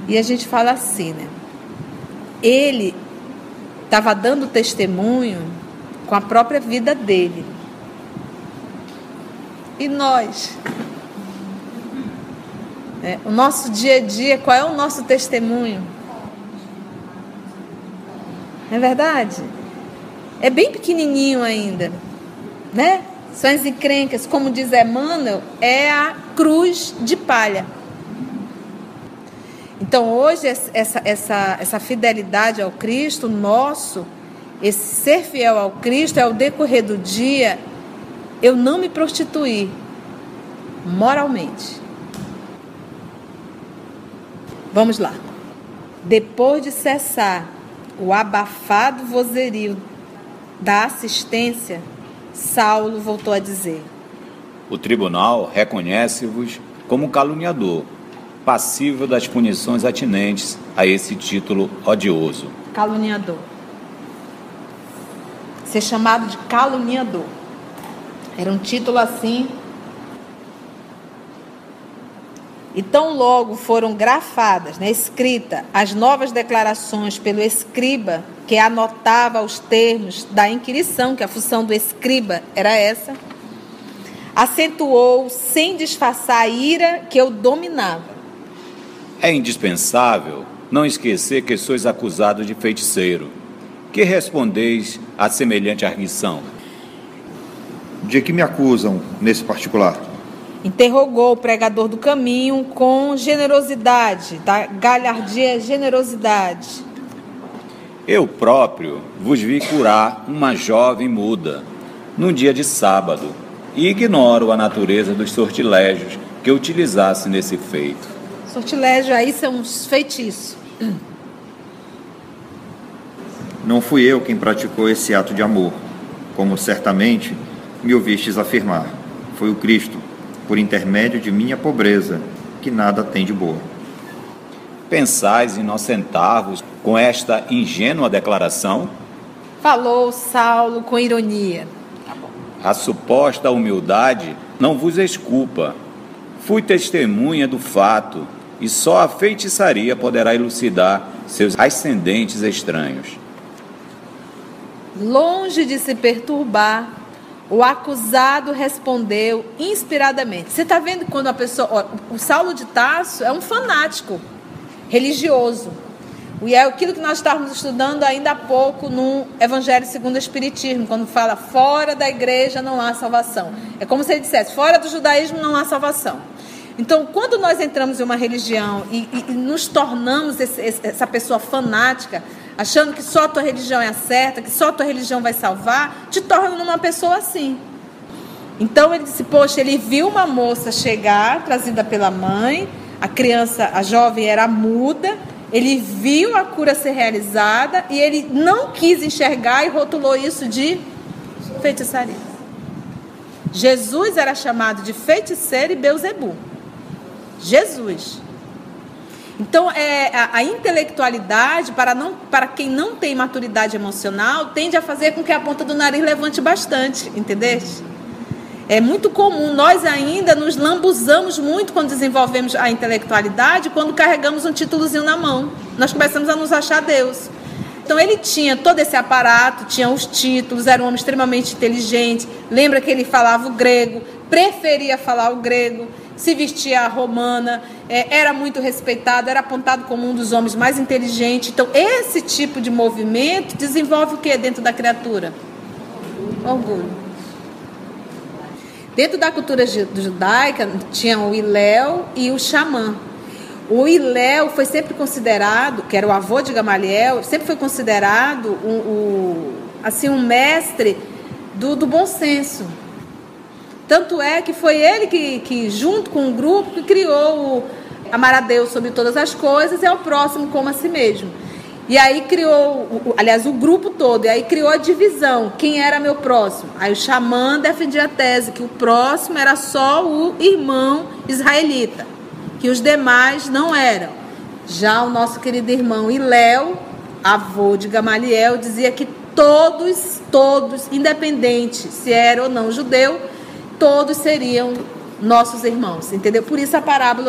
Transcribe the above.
E a gente fala assim, né? Ele estava dando testemunho com a própria vida dele. E nós? O nosso dia a dia, qual é o nosso testemunho? Não é verdade? É bem pequenininho ainda, né? São as encrencas, como diz Emmanuel, é a cruz de palha. Então hoje essa fidelidade ao Cristo, esse ser fiel ao Cristo, é o decorrer do dia, eu não me prostituir moralmente. Vamos lá. Depois de cessar o abafado vozerio da assistência, Saulo voltou a dizer: o tribunal reconhece-vos como caluniador, passível das punições atinentes a esse título odioso. Caluniador. Ser chamado de caluniador. Era um título assim. E tão logo foram grafadas, escritas, as novas declarações pelo escriba, que anotava os termos da inquirição, que a função do escriba era essa, acentuou, sem disfarçar a ira que eu dominava. É indispensável não esquecer que sois acusado de feiticeiro. Que respondeis a semelhante arguição? De que me acusam nesse particular? Interrogou o pregador do caminho com generosidade, da galhardia generosidade. Eu próprio vos vi curar uma jovem muda, num dia de sábado, e ignoro a natureza dos sortilégios que utilizasse nesse feito. Sortilégio aí são os feitiços. Não fui eu quem praticou esse ato de amor, como certamente me ouvistes afirmar. Foi o Cristo, por intermédio de minha pobreza, que nada tem de boa. Pensais inocentar-vos com esta ingênua declaração? Falou Saulo com ironia. A suposta humildade não vos exculpa. Fui testemunha do fato, e só a feitiçaria poderá elucidar seus ascendentes estranhos. Longe de se perturbar, o acusado respondeu inspiradamente. Você está vendo quando a pessoa... o Saulo de Tarso é um fanático religioso. E é aquilo que nós estávamos estudando ainda há pouco no Evangelho segundo o Espiritismo, quando fala fora da igreja não há salvação. É como se ele dissesse, fora do judaísmo não há salvação. Então, quando nós entramos em uma religião e nos tornamos essa pessoa fanática, achando que só a tua religião é a certa, que só a tua religião vai salvar, te torna uma pessoa assim. Então ele disse, poxa, ele viu uma moça chegar, trazida pela mãe, a criança, a jovem era muda, ele viu a cura ser realizada e ele não quis enxergar e rotulou isso de feitiçaria. Jesus era chamado de feiticeiro e Beuzebu. Jesus. Então, a intelectualidade, para quem não tem maturidade emocional, tende a fazer com que a ponta do nariz levante bastante, entendeste? É muito comum, nós ainda nos lambuzamos muito quando desenvolvemos a intelectualidade, quando carregamos um títulozinho na mão. Nós começamos a nos achar Deus. Então, ele tinha todo esse aparato, tinha os títulos, era um homem extremamente inteligente. Lembra que ele falava o grego, preferia falar o grego, se vestia a romana, era muito respeitado, era apontado como um dos homens mais inteligentes. Então, esse tipo de movimento desenvolve o que dentro da criatura? Orgulho. Dentro da cultura judaica, tinha o Hilel e o Xamã. O Hilel foi sempre considerado, que era o avô de Gamaliel, sempre foi considerado um mestre do bom senso. Tanto é que foi ele que junto com um grupo, que criou o amar a Deus sobre todas as coisas e ao próximo como a si mesmo. E aí criou, o grupo todo, e aí criou a divisão, quem era meu próximo. Aí o Xamã defendia a tese que o próximo era só o irmão israelita, que os demais não eram. Já o nosso querido irmão Hilel, avô de Gamaliel, dizia que todos, independente se era ou não judeu, todos seriam nossos irmãos, entendeu? Por isso a parábola